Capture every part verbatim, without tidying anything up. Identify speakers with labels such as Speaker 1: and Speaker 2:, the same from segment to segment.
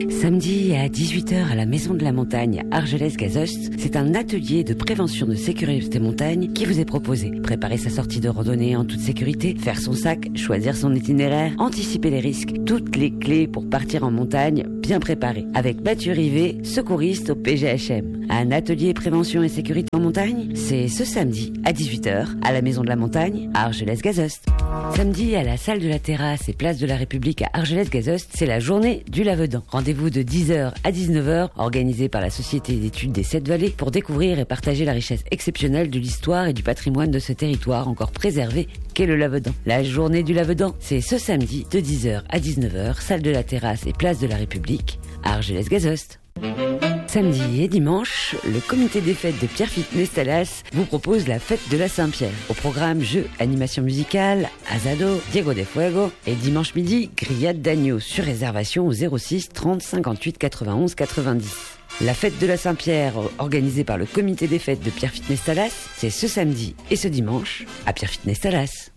Speaker 1: Samedi à dix-huit heures à la Maison de la Montagne à Argelès-Gazost, c'est un atelier de prévention de sécurité montagne qui vous est proposé. Préparer sa sortie de randonnée en toute sécurité, faire son sac, choisir son itinéraire, anticiper les risques, toutes les clés pour partir en montagne bien préparées. Avec Mathieu Rivet, secouriste au P G H M. Un atelier prévention et sécurité en montagne, c'est ce samedi à dix-huit heures à la Maison de la Montagne à Argelès-Gazost. Samedi à la salle de la Terrasse et place de la République à Argelès-Gazost, c'est la journée du Lavedan. Rendez-vous de dix heures à dix-neuf heures, organisé par la Société d'études des Sept Vallées pour découvrir et partager la richesse exceptionnelle de l'histoire et du patrimoine de ce territoire encore préservé qu'est le Lavedan. La journée du Lavedan, c'est ce samedi de dix heures à dix-neuf heures, salle de la Terrasse et place de la République à Argelès-Gazost. Samedi et dimanche, le comité des fêtes de Pierre Fitness Talas vous propose la fête de la Saint-Pierre. Au programme jeux, animation musicale, Azado, Diego de Fuego et dimanche midi, grillade d'agneau sur réservation au zéro six trente cinquante-huit quatre-vingt-onze quatre-vingt-dix. La fête de la Saint-Pierre, organisée par le comité des fêtes de Pierre Fitness Talas, c'est ce samedi et ce dimanche à Pierre Fitness Talas.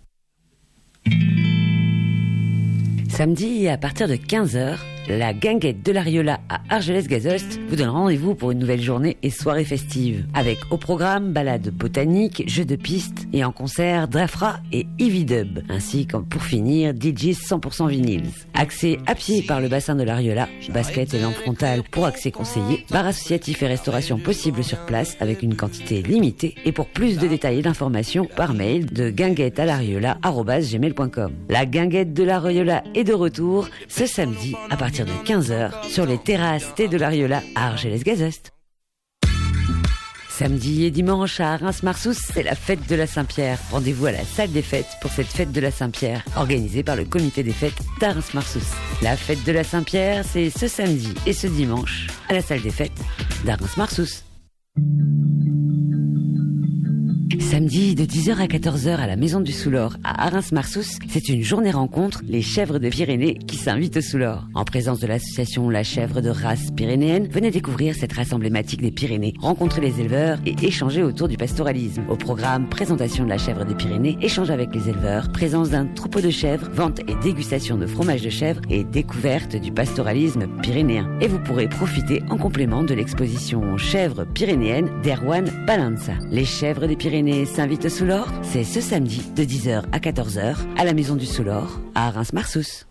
Speaker 1: Samedi à partir de quinze heures, la guinguette de l'Ariola à Argelès-Gazost vous donne rendez-vous pour une nouvelle journée et soirée festive. Avec au programme balade botanique, jeux de piste et en concert Drafra et Ivy Dub. Ainsi que pour finir, D J cent pour cent vinyls. Accès à pied par le bassin de l'Ariola, basket et lampe frontale pour accès conseillé, bar associatif et restauration possible sur place avec une quantité limitée. Et pour plus de détails et d'informations, par mail de guinguette à l'ariola arobase gmail point com. La guinguette de l'Ariola est de retour ce samedi à partir de quinze heures sur les terrasses Thé de l'Ariola à Argelès-Gazost. Samedi et dimanche à Reims-Marsous, c'est la fête de la Saint-Pierre. Rendez-vous à la salle des fêtes pour cette fête de la Saint-Pierre, organisée par le comité des fêtes d'Reims-Marsous. La fête de la Saint-Pierre, c'est ce samedi et ce dimanche à la salle des fêtes d'Reims-Marsous. Samedi de dix heures à quatorze heures à la Maison du Soulor à Reims-Marsous, c'est une journée rencontre Les Chèvres de Pyrénées qui s'invitent au Soulor. En présence de l'association La Chèvre de race pyrénéenne, venez découvrir cette race emblématique des Pyrénées, rencontrer les éleveurs et échanger autour du pastoralisme. Au programme, présentation de la chèvre des Pyrénées, échange avec les éleveurs, présence d'un troupeau de chèvres, vente et dégustation de fromage de chèvre et découverte du pastoralisme pyrénéen. Et vous pourrez profiter en complément de l'exposition Chèvres pyrénéennes d'Erwan Balanza. Les Chèvres des Pyrénées s'invite au Soulor, c'est ce samedi de dix heures à quatorze heures à la Maison du Soulor à Reims-Marsous.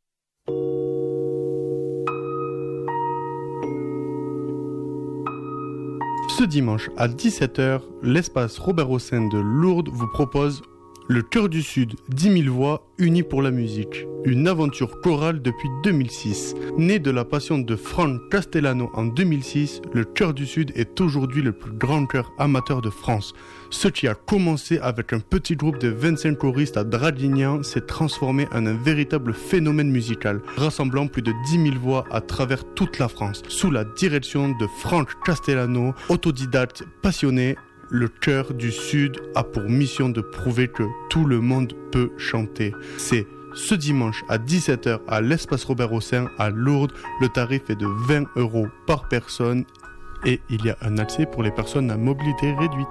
Speaker 2: Ce dimanche à dix-sept heures, l'espace Robert Hossein de Lourdes vous propose Le Chœur du Sud, dix mille voix unies pour la musique. Une aventure chorale depuis deux mille six. Né de la passion de Franck Castellano en deux mille six, le Chœur du Sud est aujourd'hui le plus grand chœur amateur de France. Ce qui a commencé avec un petit groupe de vingt-cinq choristes à Draguignan s'est transformé en un véritable phénomène musical, rassemblant plus de dix mille voix à travers toute la France. Sous la direction de Franck Castellano, autodidacte passionné, le Chœur du Sud a pour mission de prouver que tout le monde peut chanter. C'est ce dimanche à dix-sept heures à l'espace Robert Hossein à Lourdes. Le tarif est de vingt euros par personne et il y a un accès pour les personnes à mobilité réduite.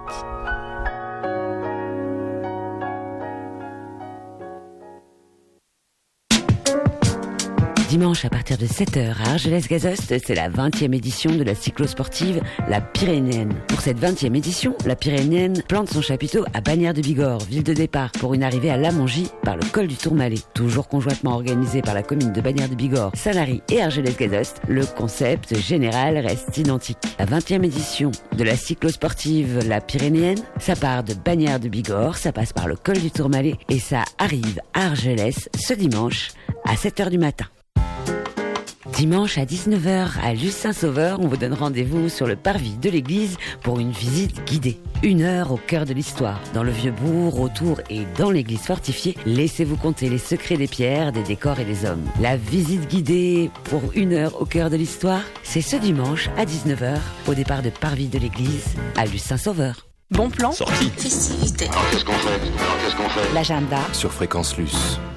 Speaker 1: Dimanche à partir de sept heures à Argelès-Gazost, c'est la vingtième édition de la cyclosportive La Pyrénéenne. Pour cette vingtième édition, La Pyrénéenne plante son chapiteau à Bagnères de Bigorre, ville de départ, pour une arrivée à Lamongie par le col du Tourmalet. Toujours conjointement organisé par la commune de Bagnères de Bigorre, Sanary et Argelès-Gazost, le concept général reste identique. La vingtième édition de la cyclosportive La Pyrénéenne, ça part de Bagnères de Bigorre, ça passe par le col du Tourmalet et ça arrive à Argelès ce dimanche à sept heures du matin. Dimanche à dix-neuf heures à Luce-Saint-Sauveur, on vous donne rendez-vous sur le parvis de l'église pour une visite guidée. Une heure au cœur de l'histoire. Dans le vieux bourg, autour et dans l'église fortifiée, laissez-vous compter les secrets des pierres, des décors et des hommes. La visite guidée pour une heure au cœur de l'histoire, c'est ce dimanche à dix-neuf heures au départ de parvis de l'église à Luce-Saint-Sauveur.
Speaker 3: Bon plan.
Speaker 4: Sortie.
Speaker 3: Festivité.
Speaker 4: Alors qu'est-ce qu'on fait Alors qu'est-ce qu'on fait
Speaker 3: L'agenda.
Speaker 4: Sur Fréquence Luce.